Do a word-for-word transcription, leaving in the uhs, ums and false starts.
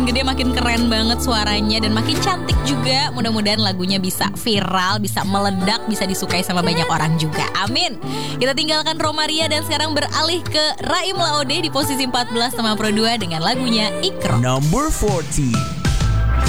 gede makin keren banget suaranya dan makin cantik juga. Mudah-mudahan lagunya bisa viral, bisa meledak, bisa disukai sama banyak orang juga. Amin. Kita tinggalkan Romaria dan sekarang beralih ke Raim Laode di posisi empat belas sama Pro dua dengan lagunya Ikro. Number forty.